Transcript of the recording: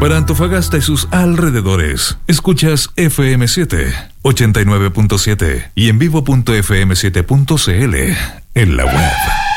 Para Antofagasta y sus alrededores, escuchas FM7, 89.7 y en vivo.fm7.cl en la web.